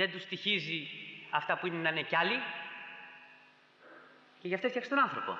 δεν του στοιχίζει αυτά που είναι να είναι κι άλλοι, και γι' αυτό έφτιαξε τον άνθρωπο.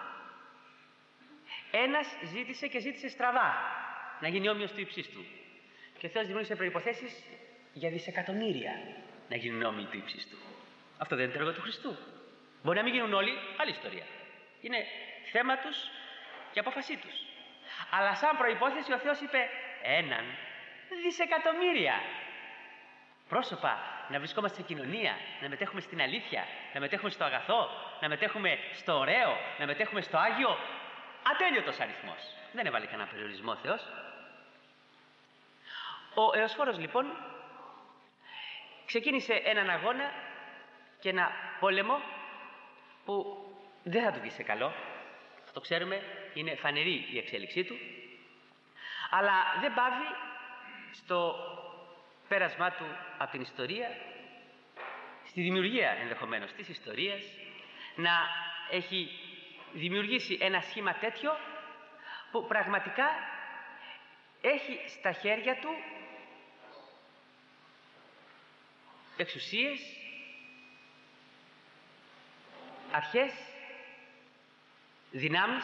Ένας ζήτησε στραβά να γίνει όμοιος του ύψιστου, και ο Θεός δημιούργησε προϋποθέσεις για δισεκατομμύρια να γίνουν όμοιοι του ύψιστου. Αυτό δεν είναι το έργο του Χριστού. Μπορεί να μην γίνουν όλοι, άλλη ιστορία. Είναι θέμα τους και απόφασή τους. Αλλά σαν προϋπόθεση ο Θεός είπε έναν δισεκατομμύρια πρόσωπα να βρισκόμαστε σε κοινωνία, να μετέχουμε στην αλήθεια, να μετέχουμε στο αγαθό, να μετέχουμε στο ωραίο, να μετέχουμε στο άγιο. Ατέλειωτος αριθμός. Δεν έβαλε κανένα περιορισμό ο Θεός. Ο Εωσφόρος λοιπόν ξεκίνησε έναν αγώνα και ένα πόλεμο που δεν θα του βγει σε καλό. Το ξέρουμε, είναι φανερή η εξέλιξή του, αλλά δεν πάβει στο πέρασμά του από την ιστορία, στη δημιουργία ενδεχομένως της ιστορίας, να έχει δημιουργήσει ένα σχήμα τέτοιο που πραγματικά έχει στα χέρια του εξουσίες, αρχές, δυνάμεις.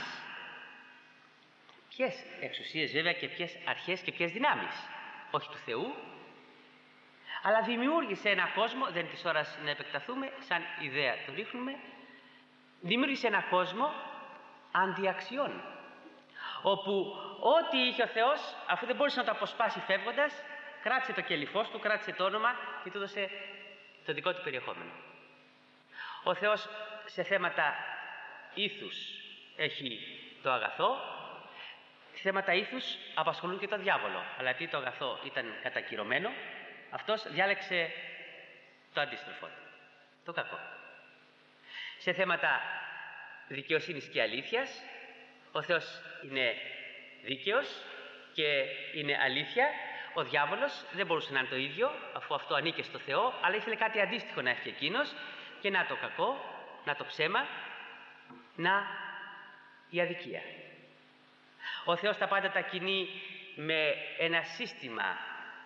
Ποιες εξουσίες βέβαια και ποιες αρχές και ποιες δυνάμεις? Όχι του Θεού, αλλά δημιούργησε ένα κόσμο, δεν είναι της ώρας να επεκταθούμε, σαν ιδέα το ρίχνουμε, δημιούργησε ένα κόσμο αντιαξιών, όπου ό,τι είχε ο Θεός, αφού δεν μπορούσε να το αποσπάσει φεύγοντας, κράτησε το κελυφός του, κράτησε το όνομα και του έδωσε το δικό του περιεχόμενο. Ο Θεός σε θέματα ήθους έχει το αγαθό, θέματα ήθους απασχολούν και το διάβολο, αλλά επειδή το αγαθό ήταν κατακυρωμένο, αυτός διάλεξε το αντίστροφο, το κακό. Σε θέματα δικαιοσύνης και αλήθειας, ο Θεός είναι δίκαιος και είναι αλήθεια. Ο διάβολος δεν μπορούσε να είναι το ίδιο, αφού αυτό ανήκε στο Θεό, αλλά ήθελε κάτι αντίστοιχο να έχει εκείνος, και να το κακό, να το ψέμα, να η αδικία. Ο Θεός τα πάντα τα κινεί με ένα σύστημα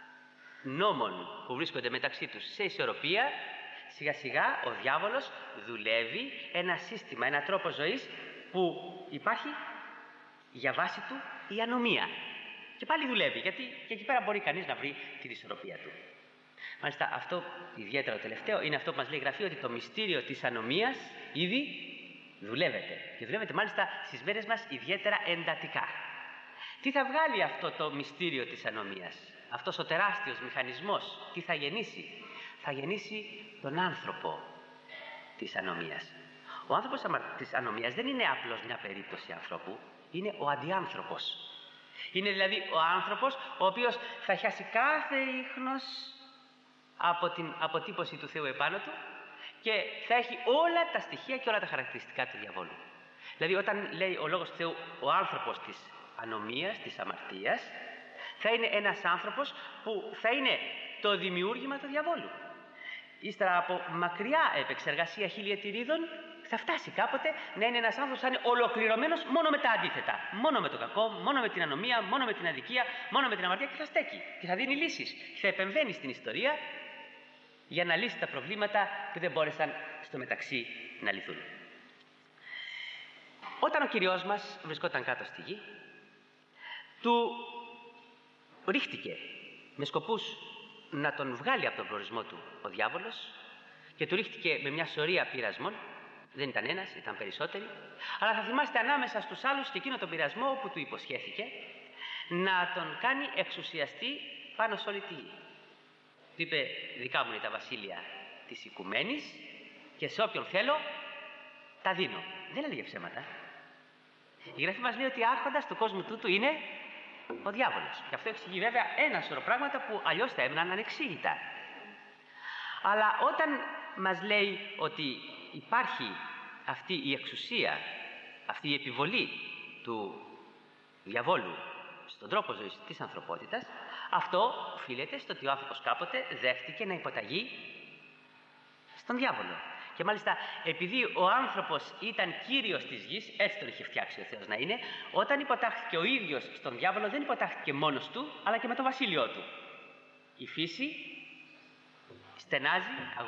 νόμων που βρίσκονται μεταξύ τους σε ισορροπία. Σιγά σιγά ο διάβολος δουλεύει ένα σύστημα, ένα τρόπο ζωής που υπάρχει για βάση του η ανομία. Και πάλι δουλεύει, γιατί και εκεί πέρα μπορεί κανείς να βρει την ισορροπία του. Μάλιστα αυτό ιδιαίτερα το τελευταίο είναι αυτό που μας λέει η Γραφή, ότι το μυστήριο της ανομίας ήδη δουλεύεται. Και δουλεύεται μάλιστα στις μέρες μας ιδιαίτερα εντατικά. Τι θα βγάλει αυτό το μυστήριο της ανομίας? Αυτός ο τεράστιος μηχανισμός τι θα γεννήσει? Θα γεννήσει τον άνθρωπο της ανομίας. Ο άνθρωπος της ανομίας δεν είναι απλώς μια περίπτωση ανθρώπου, είναι ο αντιάνθρωπος. Είναι δηλαδή ο άνθρωπος ο οποίος θα χάσει κάθε ίχνος από την αποτύπωση του Θεού επάνω του και θα έχει όλα τα στοιχεία και όλα τα χαρακτηριστικά του διαβόλου. Δηλαδή όταν λέει ο Λόγος του Θεού ο άνθρωπος της ανομίας, της αμαρτίας, θα είναι ένας άνθρωπος που θα είναι το δημιούργημα του διαβόλου. Ύστερα από μακριά επεξεργασία χιλιετηρίδων θα φτάσει κάποτε να είναι ένας άνθρωπος που θα είναι ολοκληρωμένος μόνο με τα αντίθετα. Μόνο με το κακό, μόνο με την ανομία, μόνο με την αδικία, μόνο με την αμαρτία, και θα στέκει και θα δίνει λύσεις. Και θα επεμβαίνει στην ιστορία για να λύσει τα προβλήματα που δεν μπόρεσαν στο μεταξύ να λυθούν. Όταν ο Κυριός μας βρισκόταν κάτω στη γη, του ρίχτηκε με σκοπούς να τον βγάλει από τον προορισμό του ο διάβολος, και του ρίχτηκε με μια σωρία πειρασμών. Δεν ήταν ένας, ήταν περισσότεροι. Αλλά θα θυμάστε ανάμεσα στους άλλους και εκείνο τον πειρασμό που του υποσχέθηκε να τον κάνει εξουσιαστή πάνω σε όλη τη γη. Του είπε, δικά μου είναι τα βασίλεια της οικουμένης και σε όποιον θέλω τα δίνω. Δεν έλεγε ψέματα. Η Γραφή μας λέει ότι άρχοντας του κόσμου τούτου είναι ο διάβολος. Και αυτό εξηγεί βέβαια ένα σωρό πράγματα που αλλιώς θα έμειναν ανεξήγητα. Αλλά όταν μας λέει ότι υπάρχει αυτή η εξουσία, αυτή η επιβολή του διαβόλου στον τρόπο ζωής της ανθρωπότητας, αυτό οφείλεται στο ότι ο άνθρωπος κάποτε δέχτηκε να υποταγεί στον διάβολο. Και μάλιστα επειδή ο άνθρωπος ήταν κύριος της γης, έτσι τον είχε φτιάξει ο Θεός να είναι, όταν υποτάχθηκε ο ίδιος στον διάβολο δεν υποτάχθηκε μόνος του, αλλά και με το βασίλειό του. Η φύση στενάζει,